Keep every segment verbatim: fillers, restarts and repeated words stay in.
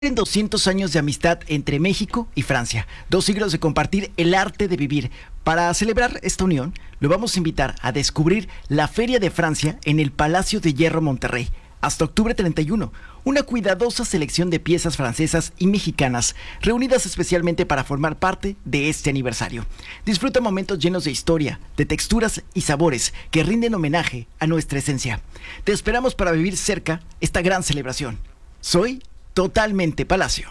En doscientos años de amistad entre México y Francia, dos siglos de compartir el arte de vivir. Para celebrar esta unión, lo vamos a invitar a descubrir la Feria de Francia en el Palacio de Hierro Monterrey, hasta octubre treinta y uno. Una cuidadosa selección de piezas francesas y mexicanas, reunidas especialmente para formar parte de este aniversario. Disfruta momentos llenos de historia, de texturas y sabores que rinden homenaje a nuestra esencia. Te esperamos para vivir cerca esta gran celebración. Soy Totalmente Palacio.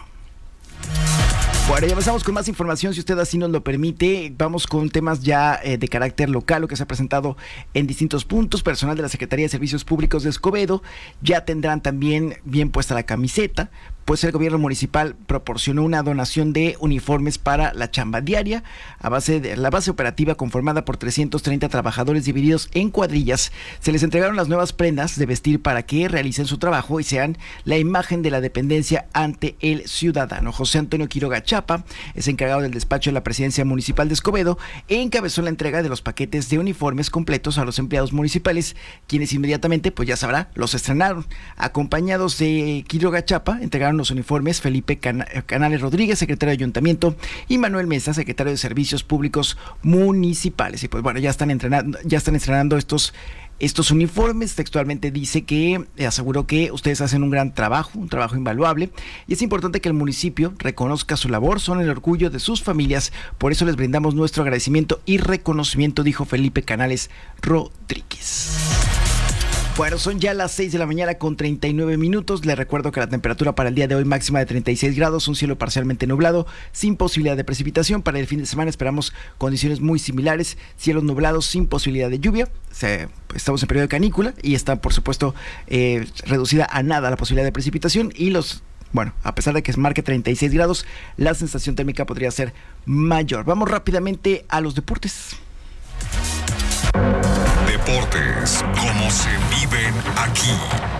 Bueno, ya empezamos con más información, si usted así nos lo permite. Vamos con temas ya eh, de carácter local, lo que se ha presentado en distintos puntos. Personal de la Secretaría de Servicios Públicos de Escobedo ya tendrán también bien puesta la camiseta, pues el gobierno municipal proporcionó una donación de uniformes para la chamba diaria. A base de la base operativa conformada por trescientos treinta trabajadores divididos en cuadrillas, se les entregaron las nuevas prendas de vestir para que realicen su trabajo y sean la imagen de la dependencia ante el ciudadano. José Antonio Quiroga Chapa es encargado del despacho de la Presidencia Municipal de Escobedo e encabezó la entrega de los paquetes de uniformes completos a los empleados municipales, quienes inmediatamente, pues ya sabrá, los estrenaron. Acompañados de Quiroga Chapa, entregaron los uniformes Felipe Can- Canales Rodríguez, secretario de Ayuntamiento, y Manuel Mesa, secretario de Servicios Públicos Municipales. Y pues bueno, ya están entrenando, ya están estrenando estos estos uniformes. Textualmente dice que eh, aseguró que ustedes hacen un gran trabajo, un trabajo invaluable, y es importante que el municipio reconozca su labor, son el orgullo de sus familias, por eso les brindamos nuestro agradecimiento y reconocimiento, dijo Felipe Canales Rodríguez. Bueno, son ya las seis de la mañana con treinta y nueve minutos. Les recuerdo que la temperatura para el día de hoy máxima de treinta y seis grados, un cielo parcialmente nublado, sin posibilidad de precipitación. Para el fin de semana esperamos condiciones muy similares, cielos nublados sin posibilidad de lluvia. Se, estamos en periodo de canícula y está, por supuesto, eh, reducida a nada la posibilidad de precipitación. Y los, bueno, a pesar de que se marque treinta y seis grados, la sensación térmica podría ser mayor. Vamos rápidamente a los deportes. Deportes, como se viven aquí.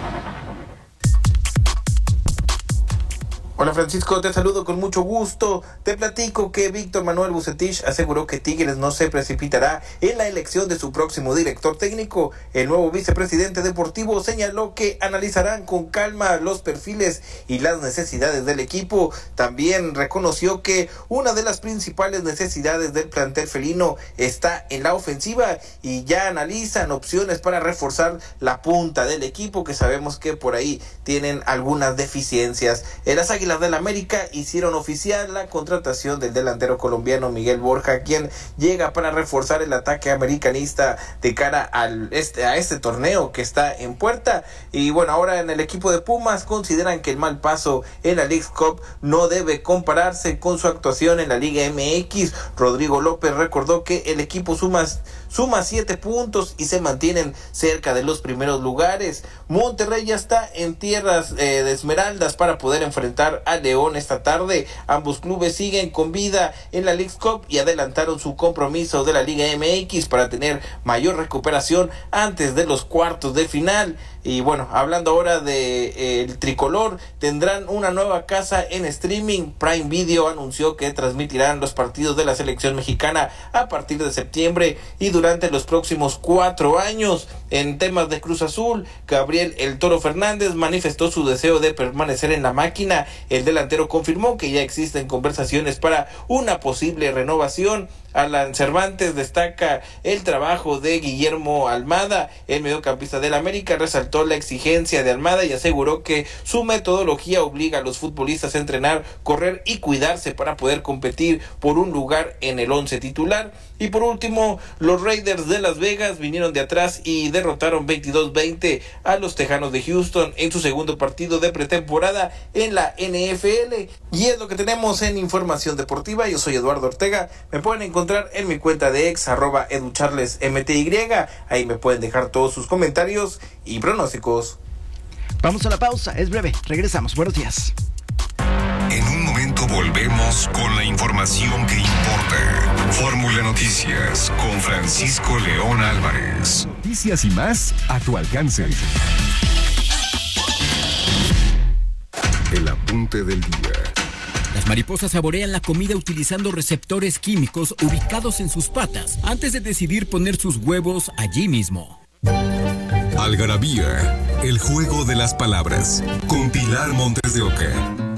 Hola Francisco, te saludo con mucho gusto. Te platico que Víctor Manuel Bucetich aseguró que Tigres no se precipitará en la elección de su próximo director técnico. El nuevo vicepresidente deportivo señaló que analizarán con calma los perfiles y las necesidades del equipo. También reconoció que una de las principales necesidades del plantel felino está en la ofensiva y ya analizan opciones para reforzar la punta del equipo, que sabemos que por ahí tienen algunas deficiencias. En las Águilas del América hicieron oficial la contratación del delantero colombiano Miguel Borja, quien llega para reforzar el ataque americanista de cara al este, a este torneo que está en puerta. Y bueno, ahora en el equipo de Pumas consideran que el mal paso en la Leagues Cup no debe compararse con su actuación en la Liga M X. Rodrigo López recordó que el equipo suma suma siete puntos y se mantienen cerca de los primeros lugares. Monterrey ya está en tierras eh, de Esmeraldas para poder enfrentar a León esta tarde. Ambos clubes siguen con vida en la Leagues Cup y adelantaron su compromiso de la Liga M X para tener mayor recuperación antes de los cuartos de final. Y bueno, hablando ahora de eh, el tricolor, tendrán una nueva casa en streaming. Prime Video anunció que transmitirán los partidos de la selección mexicana a partir de septiembre y durante los próximos cuatro años. En temas de Cruz Azul, Gabriel El Toro Fernández manifestó su deseo de permanecer en la máquina. El delantero confirmó que ya existen conversaciones para una posible renovación. Alan Cervantes destaca el trabajo de Guillermo Almada. El mediocampista del América resaltó la exigencia de Almada y aseguró que su metodología obliga a los futbolistas a entrenar, correr y cuidarse para poder competir por un lugar en el once titular. Y por último, los Raiders de Las Vegas vinieron de atrás y derrotaron veintidós veinte a los Tejanos de Houston en su segundo partido de pretemporada en la N F L. Y es lo que tenemos en Información Deportiva. Yo soy Eduardo Ortega. Me pueden encontrar en mi cuenta de ex, arroba educharlesmty. Ahí me pueden dejar todos sus comentarios y pronósticos. Vamos a la pausa, es breve, regresamos, buenos días. En un momento volvemos con la información que importa. Fórmula Noticias con Francisco León Álvarez. Noticias y más a tu alcance. El apunte del día. Las mariposas saborean la comida utilizando receptores químicos ubicados en sus patas antes de decidir poner sus huevos allí mismo. Algarabía, el juego de las palabras, con Pilar Montes de Oca.